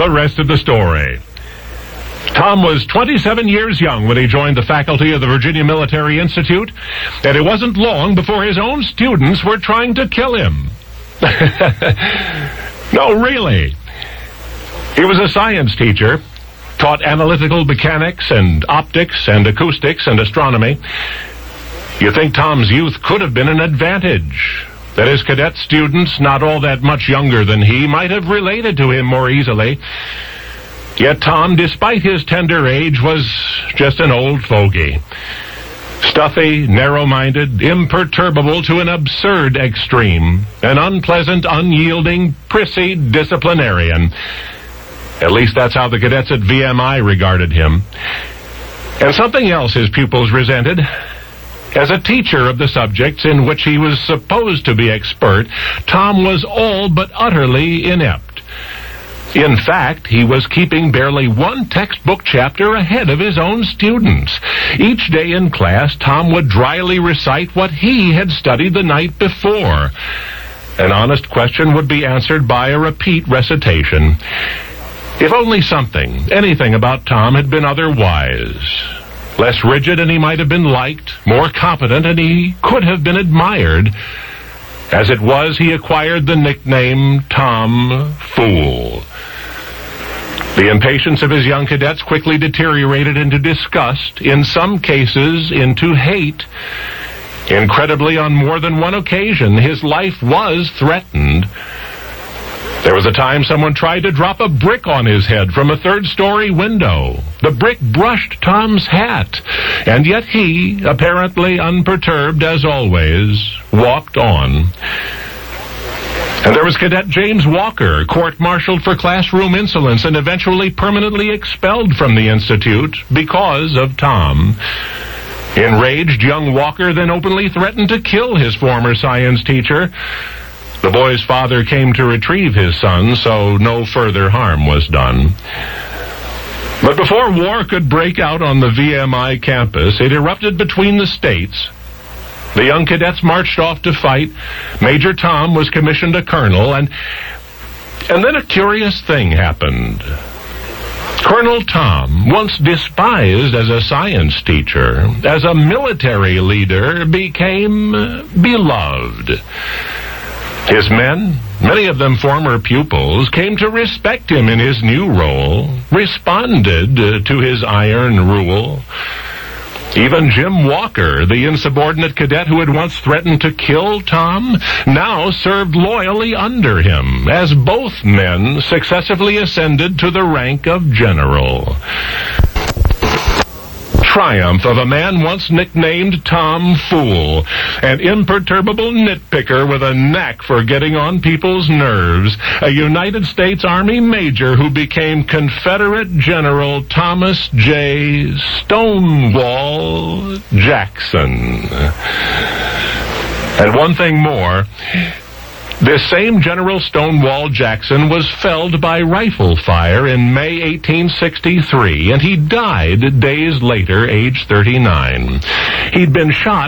The rest of the story. Tom was 27 years young when he joined the faculty of the Virginia Military Institute, and it wasn't long before his own students were trying to kill him. No, really. He was a science teacher, taught analytical mechanics and optics and acoustics and astronomy. You think Tom's youth could have been an advantage, that his cadet students, not all that much younger than he, might have related to him more easily. Yet Tom, despite his tender age, was just an old fogey. Stuffy, narrow-minded, imperturbable to an absurd extreme, an unpleasant, unyielding, prissy disciplinarian. At least that's how the cadets at VMI regarded him. And something else his pupils resented. As a teacher of the subjects in which he was supposed to be expert, Tom was all but utterly inept. In fact, he was keeping barely one textbook chapter ahead of his own students. Each day in class, Tom would dryly recite what he had studied the night before. An honest question would be answered by a repeat recitation. If only something, anything about Tom had been otherwise. Less rigid and he might have been liked, more competent and he could have been admired. As it was, he acquired the nickname Tom Fool. The impatience of his young cadets quickly deteriorated into disgust, in some cases into hate. Incredibly, on more than one occasion, his life was threatened. There was a time someone tried to drop a brick on his head from a third-story window. The brick brushed Tom's hat, and yet he, apparently unperturbed as always, walked on. And there was Cadet James Walker, court-martialed for classroom insolence and eventually permanently expelled from the Institute because of Tom. Enraged, young Walker then openly threatened to kill his former science teacher. The boy's father came to retrieve his son, so no further harm was done. But before war could break out on the VMI campus, it erupted between the states. The young cadets marched off to fight. Major Tom was commissioned a colonel, and then a curious thing happened. Colonel Tom, once despised as a science teacher, as a military leader, became beloved. His men, many of them former pupils, came to respect him in his new role, responded to his iron rule. Even Jim Walker, the insubordinate cadet who had once threatened to kill Tom, now served loyally under him, as both men successively ascended to the rank of general. Triumph of a man once nicknamed Tom Fool, an imperturbable nitpicker with a knack for getting on people's nerves, a United States Army major who became Confederate General Thomas J. Stonewall Jackson. And one thing more, this same General Stonewall Jackson was felled by rifle fire in May 1863, and he died days later, age 39. He'd been shot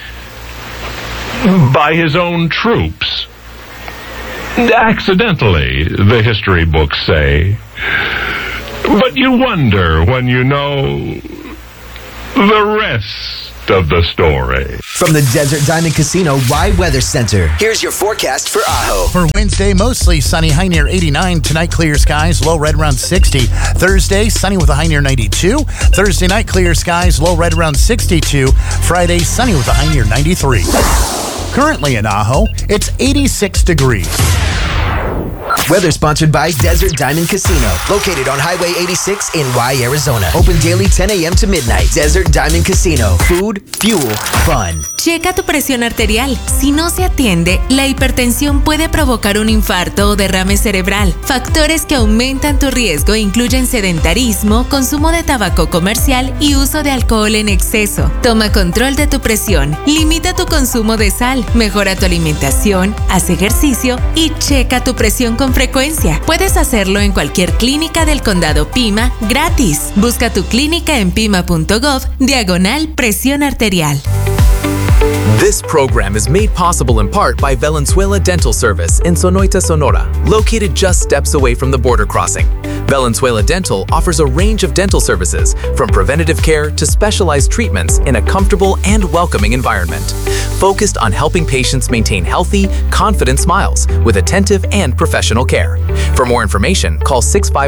by his own troops. Accidentally, the history books say. But you wonder when you know the rest of the story. From the Desert Diamond Casino Rye Weather Center, here's your forecast for Ajo. For Wednesday, mostly sunny, high near 89. Tonight, clear skies, low right around 60. Thursday, sunny with a high near 92. Thursday night, clear skies, low right around 62. Friday, sunny with a high near 93. Currently in Ajo, it's 86 degrees. Weather sponsored by Desert Diamond Casino, located on Highway 86 in Rye, Arizona. Open daily 10 a.m. to midnight. Desert Diamond Casino. Food, fuel, fun. Checa tu presión arterial. Si no se atiende, la hipertensión puede provocar un infarto o derrame cerebral. Factores que aumentan tu riesgo incluyen sedentarismo, consumo de tabaco comercial y uso de alcohol en exceso. Toma control de tu presión. Limita tu consumo de sal. Mejora tu alimentación. Haz ejercicio y checa tu presión con frecuencia. Puedes hacerlo en cualquier clínica del condado Pima gratis. Busca tu clínica en pima.gov/presión arterial. This program is made possible in part by Valenzuela Dental Service in Sonoita, Sonora, located just steps away from the border crossing. Valenzuela Dental offers a range of dental services, from preventative care to specialized treatments in a comfortable and welcoming environment. Focused on helping patients maintain healthy, confident smiles with attentive and professional care. For more information, call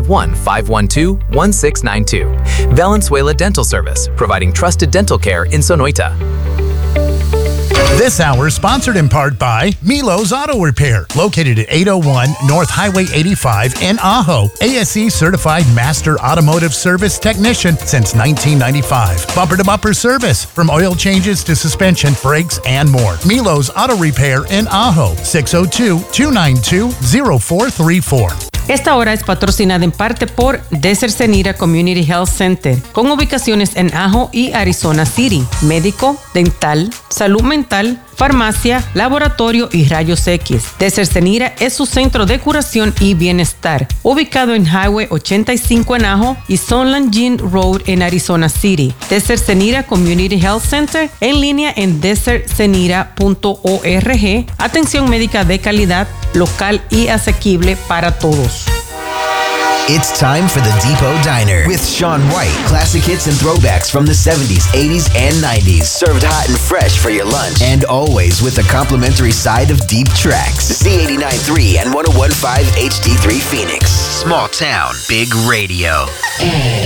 651-512-1692. Valenzuela Dental Service, providing trusted dental care in Sonoita. This hour is sponsored in part by Milo's Auto Repair, located at 801 North Highway 85 in Ajo. ASE certified master automotive service technician since 1995. Bumper-to-bumper service, from oil changes to suspension, brakes, and more. Milo's Auto Repair in Ajo, 602-292-0434. Esta hora es patrocinada en parte por Desert Cenira Community Health Center, con ubicaciones en Ajo y Arizona City. Médico, dental, salud mental, farmacia, laboratorio y rayos X. Desert Cenira es su centro de curación y bienestar, ubicado en Highway 85 en Ajo y Sunland Gin Road en Arizona City. Desert Cenira Community Health Center, en línea en desertcenira.org. Atención médica de calidad, local y asequible para todos. It's time for the Depot Diner with Sean White. Classic hits and throwbacks from the 70s, 80s, and 90s. Served hot and fresh for your lunch. And always with a complimentary side of deep tracks. Z89.3 and 101.5 HD3 Phoenix. Small town, big radio.